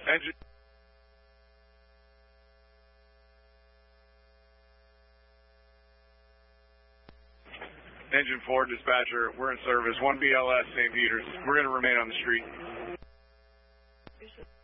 Engine. Engine 4, dispatcher, we're in service. 1 BLS, St. Peter's. We're going to remain on the street.